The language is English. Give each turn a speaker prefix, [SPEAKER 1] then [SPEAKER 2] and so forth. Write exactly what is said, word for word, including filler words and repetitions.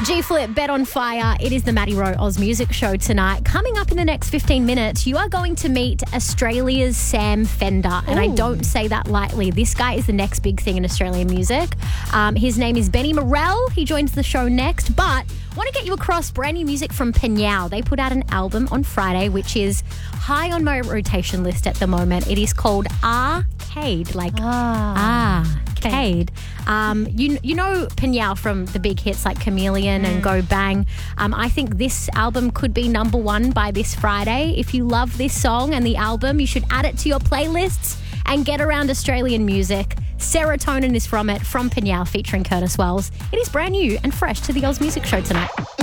[SPEAKER 1] G-Flip, Bet on Fire. It is the Maddie Rowe Oz Music Show tonight. Coming up in the next fifteen minutes, you are going to meet Australia's Sam Fender. And Ooh. I don't say that lightly. This guy is the next big thing in Australian music. Um, his name is Benny Morell. He joins the show next. But I want to get you across brand new music from Peñao. They put out an album on Friday, which is high on my rotation list at the moment. It is called Arcade, like
[SPEAKER 2] Ah.
[SPEAKER 1] Arcade. Um, you you know Peñao from the big hits like Chameleon mm. and Go Bang. Um, I think this album could be number one by this Friday. If you love this song and the album, you should add it to your playlists and get around Australian music. Serotonin is from it, from Peñao, featuring Curtis Wells. It is brand new and fresh to the Oz Music Show tonight.